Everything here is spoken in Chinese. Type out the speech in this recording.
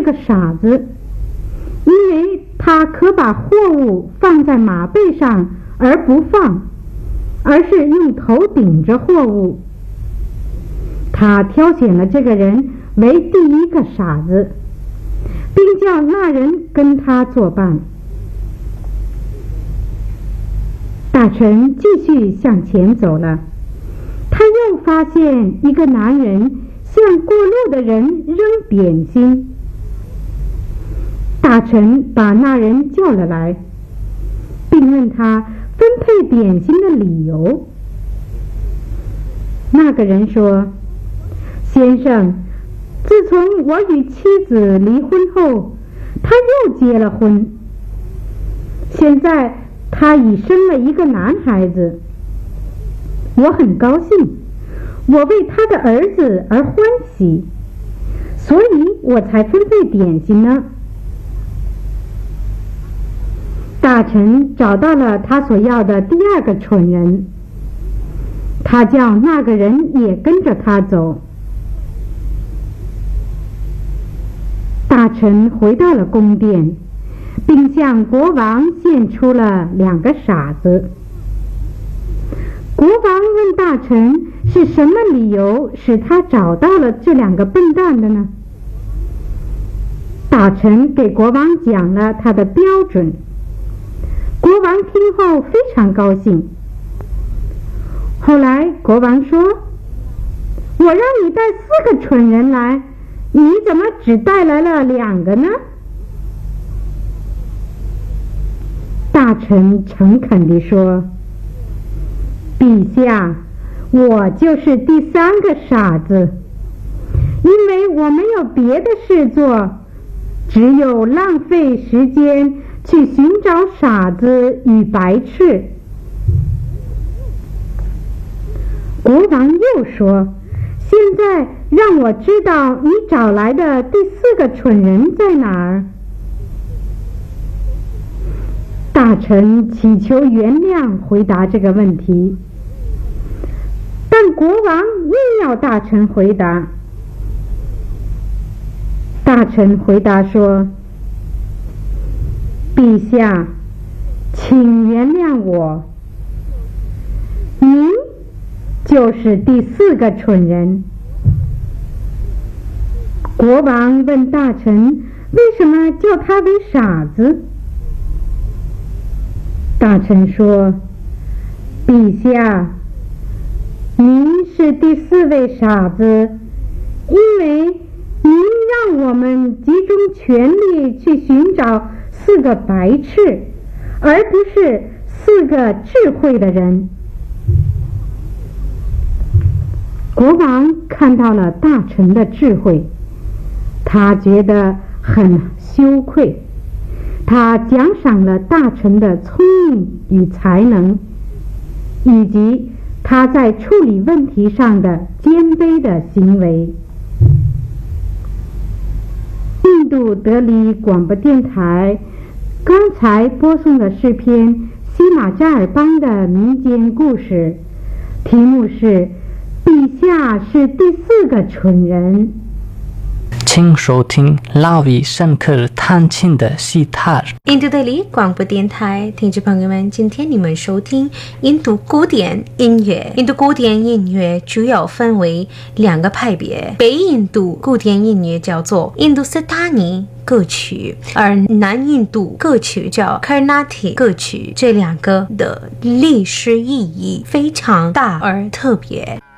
个傻子，因为他可把货物放在马背上而不放，而是用头顶着货物。他挑选了这个人为第一个傻子，并叫那人跟他作伴。大臣继续向前走了，他又发现一个男人向过路的人扔点心。大臣把那人叫了来，并问他分配点心的理由。那个人说：先生，自从我与妻子离婚后，他又结了婚，现在他已生了一个男孩子，我很高兴，我为他的儿子而欢喜，所以我才分配点心呢。大臣找到了他所要的第二个蠢人，他叫那个人也跟着他走。大臣回到了宫殿，并向国王献出了2个傻子。国王问大臣是什么理由使他找到了这2个笨蛋的呢？大臣给国王讲了他的标准。国王听后非常高兴。后来国王说：我让你带4个蠢人来，你怎么只带来了2个呢？大臣诚恳地说：陛下，我就是第3个傻子，因为我没有别的事做，只有浪费时间去寻找傻子与白痴。国王又说：现在让我知道你找来的第4个蠢人在哪儿。大臣祈求原谅回答这个问题，但国王硬要大臣回答。大臣回答说：陛下，请原谅我，您就是第4个蠢人。国王问大臣为什么叫他为傻子。大臣说：陛下，您是第4位傻子，因为您让我们集中全力去寻找4个白痴，而不是4个智慧的人。国王看到了大臣的智慧，他觉得很羞愧，他奖赏了大臣的聪明与才能，以及他在处理问题上的谦卑的行为。印度德里广播电台刚才播送的是篇西马扎尔邦的民间故事，题目是陛下是第4个蠢人。 请收听拉维圣克尔弹琴的西塔尔。 印度德里广播电台听众朋友们，今天你们收听印度古典音乐。印度古典音乐主要分为2个派别，北印度古典音乐叫做印度斯坦尼歌曲，而南印度歌曲叫 Carnatic 歌曲。这2个的历史意义非常大而特别。